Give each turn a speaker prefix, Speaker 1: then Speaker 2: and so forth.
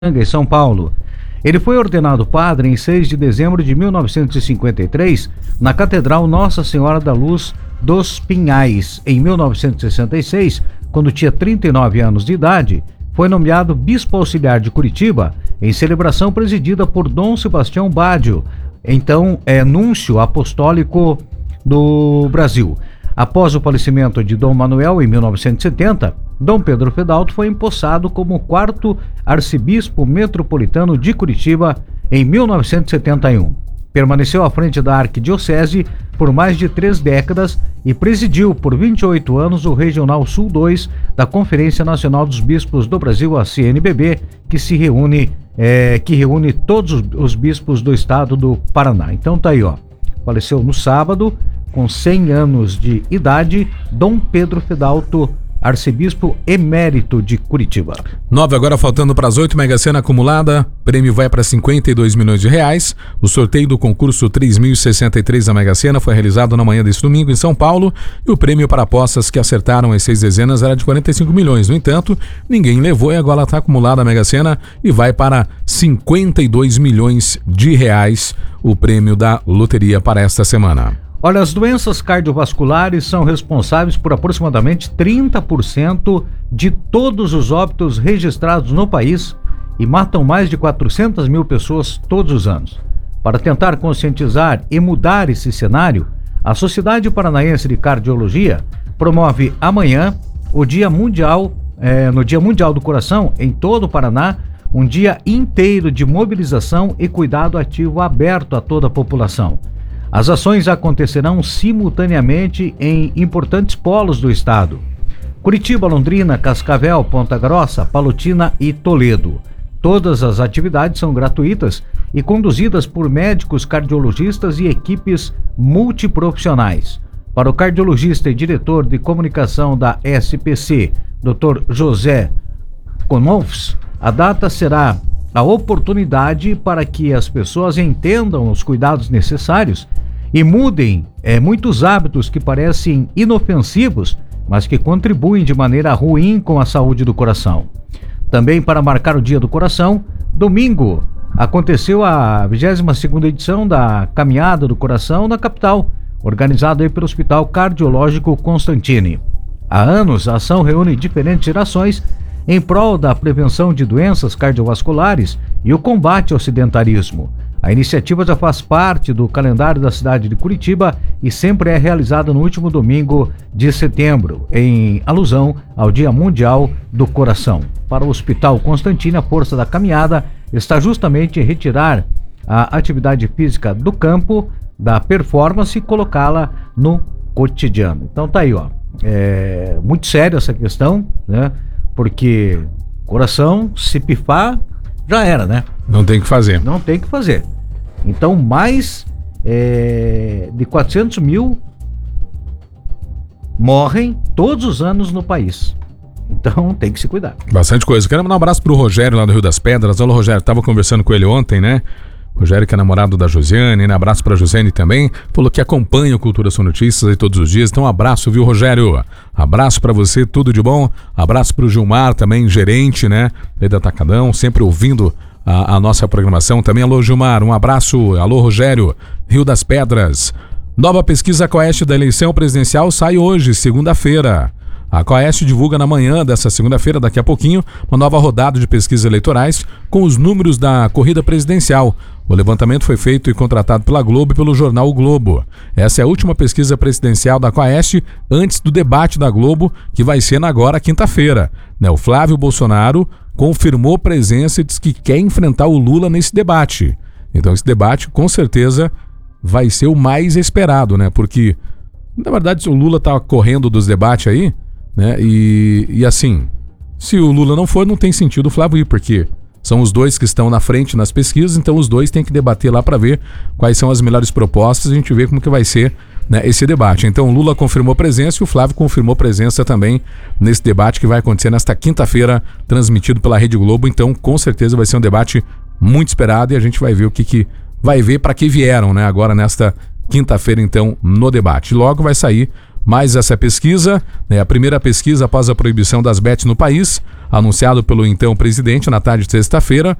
Speaker 1: em São Paulo. Ele foi ordenado padre em 6 de dezembro de 1953 na Catedral Nossa Senhora da Luz dos Pinhais. Em 1966, quando tinha 39 anos de idade, foi nomeado bispo auxiliar de Curitiba em celebração presidida por Dom Sebastião Baggio, então núncio apostólico do Brasil. Após o falecimento de Dom Manuel em 1970, Dom Pedro Fedalto foi empossado como quarto arcebispo metropolitano de Curitiba em 1971. Permaneceu à frente da arquidiocese por mais de 3 décadas e presidiu por 28 anos o Regional Sul 2 da Conferência Nacional dos Bispos do Brasil, a CNBB, que reúne todos os bispos do estado do Paraná. Então tá aí, ó. Faleceu no sábado, com 100 anos de idade, Dom Pedro Fedalto, arcebispo emérito de Curitiba.
Speaker 2: 9 agora, faltando para as 8, Mega Sena acumulada, prêmio vai para 52 milhões de reais. O sorteio do concurso 3063 da Mega Sena foi realizado na manhã deste domingo em São Paulo e o prêmio para apostas que acertaram as 6 dezenas era de 45 milhões. No entanto, ninguém levou e agora está acumulada a Mega Sena e vai para 52 milhões de reais o prêmio da loteria para esta semana.
Speaker 1: Olha, as doenças cardiovasculares são responsáveis por aproximadamente 30% de todos os óbitos registrados no país e matam mais de 400 mil pessoas todos os anos. Para tentar conscientizar e mudar esse cenário, a Sociedade Paranaense de Cardiologia promove amanhã, no Dia Mundial do Coração, em todo o Paraná, um dia inteiro de mobilização e cuidado ativo aberto a toda a população. As ações acontecerão simultaneamente em importantes polos do estado: Curitiba, Londrina, Cascavel, Ponta Grossa, Palotina e Toledo. Todas as atividades são gratuitas e conduzidas por médicos cardiologistas e equipes multiprofissionais. Para o cardiologista e diretor de comunicação da SPC, Dr. José Konolfs, a data será a oportunidade para que as pessoas entendam os cuidados necessários e mudem muitos hábitos que parecem inofensivos, mas que contribuem de maneira ruim com a saúde do coração. Também para marcar o Dia do Coração, domingo, aconteceu a 22ª edição da Caminhada do Coração na capital, organizada pelo Hospital Cardiológico Constantini. Há anos, a ação reúne diferentes gerações em prol da prevenção de doenças cardiovasculares e o combate ao sedentarismo. A iniciativa já faz parte do calendário da cidade de Curitiba e sempre é realizada no último domingo de setembro, em alusão ao Dia Mundial do Coração. Para o Hospital Constantino, a força da caminhada está justamente em retirar a atividade física do campo, da performance e colocá-la no cotidiano. Então tá aí, ó. É muito sério essa questão, né? Porque coração, se pifar, já era, né?
Speaker 2: Não tem o que fazer.
Speaker 1: Não tem o que fazer. Então, mais de 400 mil morrem todos os anos no país. Então, tem que se cuidar.
Speaker 2: Bastante coisa. Quero mandar um abraço pro Rogério lá do Rio das Pedras. Olha, Rogério, tava conversando com ele ontem, né? Rogério, que é namorado da Josiane, né? Abraço pra Josiane também. Falou que acompanha o Cultura São Notícias aí todos os dias. Então, um abraço, viu, Rogério? Abraço pra você, tudo de bom. Abraço pro Gilmar também, gerente, né? Aí da Atacadão, sempre ouvindo a nossa programação também. Alô, Gilmar, um abraço. Alô, Rogério, Rio das Pedras. Nova pesquisa Coeste da eleição presidencial sai hoje, segunda-feira. A Coeste divulga na manhã dessa segunda-feira, daqui a pouquinho, uma nova rodada de pesquisas eleitorais com os números da corrida presidencial. O levantamento foi feito e contratado pela Globo e pelo jornal O Globo. Essa é a última pesquisa presidencial da Coeste antes do debate da Globo, que vai ser agora quinta-feira. O Flávio Bolsonaro confirmou presença e diz que quer enfrentar o Lula nesse debate. Então esse debate, com certeza, vai ser o mais esperado, né? Porque, na verdade, o Lula tá correndo dos debates aí, né? E assim, se o Lula não for, não tem sentido o Flávio ir, porque são os dois que estão na frente nas pesquisas, então os dois têm que debater lá para ver quais são as melhores propostas, a gente vê como que vai ser, né, esse debate. Então o Lula confirmou presença e o Flávio confirmou presença também nesse debate que vai acontecer nesta quinta-feira, transmitido pela Rede Globo. Então com certeza vai ser um debate muito esperado e a gente vai ver o que vai ver, para que vieram, né, agora nesta quinta-feira, então, no debate. Logo vai sair mais essa pesquisa, né, a primeira pesquisa após a proibição das bets no país, anunciado pelo então presidente na tarde de sexta-feira,